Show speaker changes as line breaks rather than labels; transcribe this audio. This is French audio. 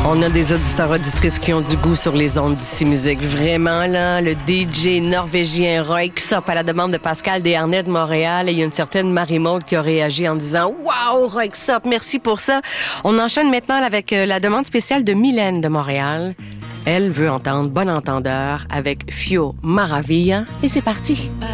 On a des auditeurs, auditrices qui ont du goût sur les ondes d'ici musique. Vraiment, là, le DJ norvégien Roy Ksop à la demande de Pascal Desharnais de Montréal. Et il y a une certaine Marie-Maude qui a réagi en disant « Wow, Roy Ksop, merci pour ça ». On enchaîne maintenant avec la demande spéciale de Mylène de Montréal. Elle veut entendre Bon Entendeur avec Fio Maravilla. Et c'est parti.